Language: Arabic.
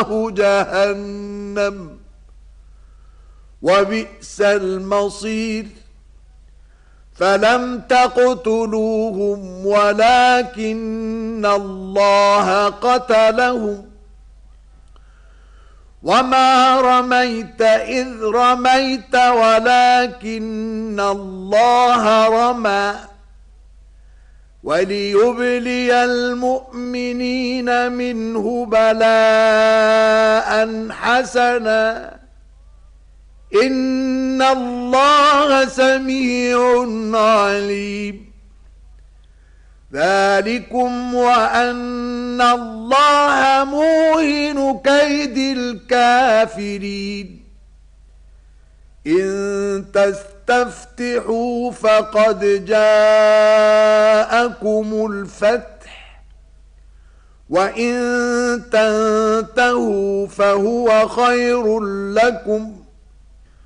ومأواه جهنم وبئس المصير فلم تقتلوهم ولكن الله قتلهم وما رميت إذ رميت ولكن الله رمى وليبلي المؤمنين منه بلاء حسنا إن الله سميع عليم ذلكم وأن الله موهن كيد الكافرين إن تستفتحوا فقد جاءكم الفتح وإن تنتهوا فهو خير لكم